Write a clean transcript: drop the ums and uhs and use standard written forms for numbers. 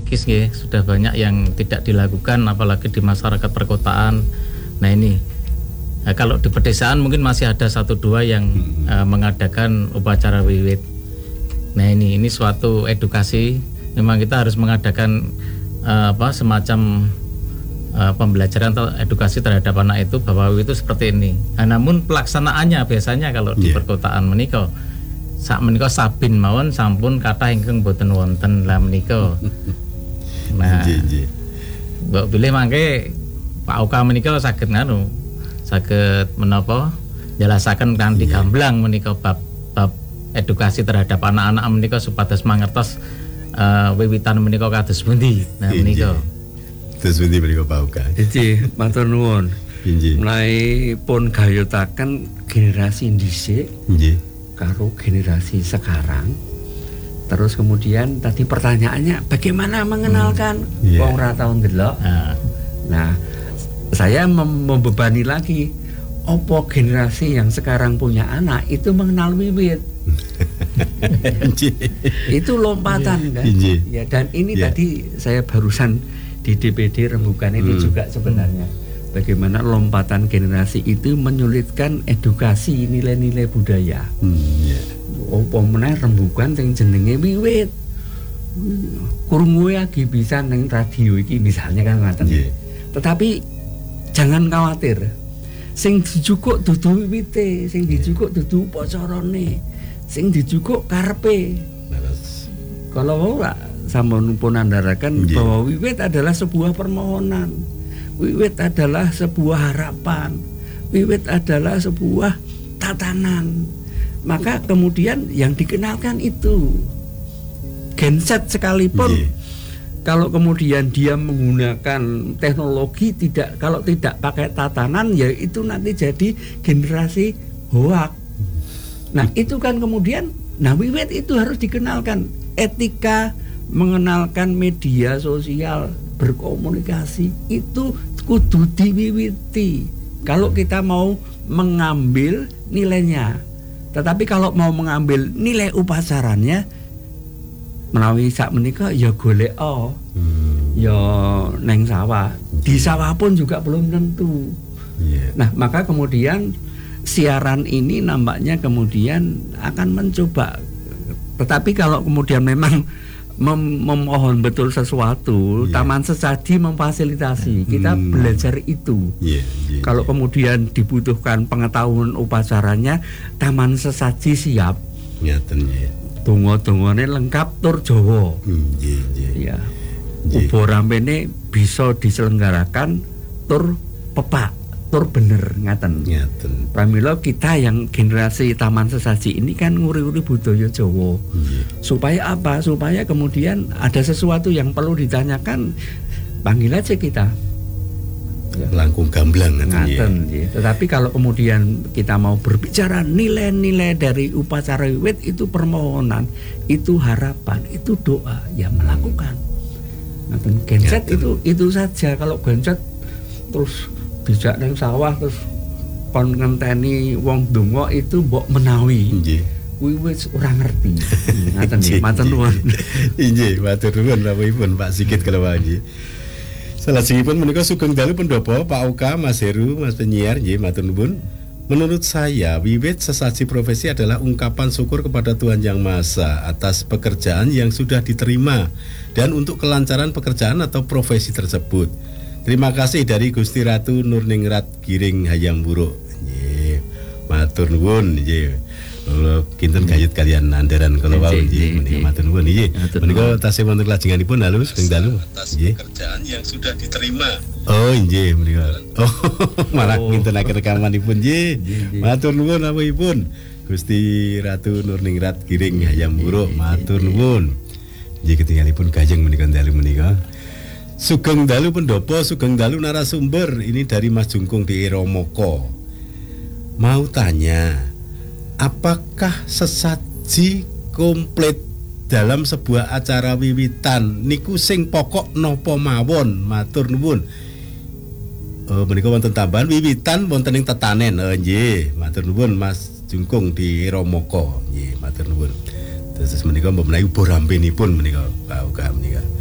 strategis nggih, sudah banyak yang tidak dilakukan apalagi di masyarakat perkotaan. Nah ini kalau di pedesaan mungkin masih ada 1-2 yang mengadakan upacara wiwit. Nah ini suatu edukasi. Memang kita harus mengadakan semacam pembelajaran atau edukasi terhadap anak itu bahwa wiwit itu seperti ini. Nah, namun pelaksanaannya biasanya kalau di perkotaan menika sak menika sabin mawon sampun kathah ingkang boten wonten lah menika. Nah, mbok bilih mangke Pak Oka menika saged saged menapa jelasaken kanthi gamblang menika bab edukasi terhadap anak-anak menika supados mangertos wiwitan menika kados pundi. Nah menika terus pundi menika Pak Oka. Nggih, matur nuwun. Mulai pun gayutaken generasi dhisik karo generasi sekarang. Terus kemudian tadi pertanyaannya bagaimana mengenalkan wong ora tau ndelok. Nah, saya membebani lagi opo generasi yang sekarang punya anak itu mengenal wiwit. Itu lompatan kan. Ya, dan ini tadi saya barusan di DPD rembukan ini juga sebenarnya bagaimana lompatan generasi itu menyulitkan edukasi nilai-nilai budaya. Opo meneh rembukan sing jenenge wiwit. Krungu lagi bisa neng radio iki misalnya kan ngoten. Tetapi jangan khawatir. Sing dijukuk dudu wiwite, sing dijukuk dudu upacarane, sing dijukuk karepe. Kalau ora sampun pun andharaken bahwa wiwit adalah sebuah permohonan. Wiwit adalah sebuah harapan. Wiwit adalah sebuah tatanan. Maka kemudian yang dikenalkan itu genset sekalipun kalau kemudian dia menggunakan teknologi kalau tidak pakai tatanan ya itu nanti jadi generasi hoak. Nah itu kan kemudian wiwit itu harus dikenalkan etika, mengenalkan media sosial, berkomunikasi itu kudu diwiwiti kalau kita mau mengambil nilainya. Tetapi kalau mau mengambil nilai upacaranya menawi sak menika ya golek ya neng sawah. Di sawah pun juga belum tentu. Nah, maka kemudian siaran ini nampaknya kemudian akan mencoba. Tetapi kalau kemudian memang memohon betul sesuatu, Taman Sesaji memfasilitasi kita belajar itu. Kalau kemudian dibutuhkan pengetahuan upacaranya, Taman Sesaji siap. Donga-dongane lengkap tur Jawa. Ya. Ubo rampene bisa diselenggarakan tur pepak, tur bener ngaten. Pramila kita yang generasi Taman Sesaji ini kan nguri-uri budaya Jawa. Supaya apa? Supaya kemudian ada sesuatu yang perlu ditanyakan, panggil aja kita. Langkung gamblang ngaten. Tetapi kalau kemudian kita mau berbicara nilai-nilai dari upacara wiwit, itu permohonan, itu harapan, itu doa, ya melakukan. Genset itu saja. Kalau genset terus bijak nang sawah terus kon ngenteni wong donga itu mbok menawi. Wiwit ora ngerti. Ngaten nggih, matur nuwun. Nggih, matur nuwun Bapak Pak Sigit Kelawang nggih. Salajengipun menika sugeng dalu pendopo Pak Oka, Mas Heru, Mas Penyiar nggih matur nuwun. Menurut saya, wiwit sesaji profesi adalah ungkapan syukur kepada Tuhan Yang Maha Esa atas pekerjaan yang sudah diterima dan untuk kelancaran pekerjaan atau profesi tersebut. Terima kasih dari Gusti Ratu Nurningrat Giring Hayam Buruk. Nggih. Matur nuwun nggih. Kinten gayut kalian andaran kalau wau nggih menika matur nuwun nggih. Menika tasih wonten lajenganipun halus ping dalu nggih. Pekerjaan yang sudah diterima. Oh nggih menika. Oh malah ngintenaken rekamanipun nggih. Matur nuwun awakipun. Gusti Ratu Nurningrat Giring Hayam Buruk matur nuwun. Nggih ketinggalipun gajeng menika dalu menika. Sugeng dalu pendopo, sugeng dalu narasumber. Ini dari Mas Jungkung di Romoko. Mau tanya, apakah sesaji komplit dalam sebuah acara wiwitan niku sing pokok napa mawon? Matur nuwun. Menika wonten tambahan wiwitan wonten ing tetanen. Nggih, matur nuwun Mas Jungkung di Romoko. Nggih, matur nuwun. Terus menika menawi ubo rampenipun menika Pak Oka menika.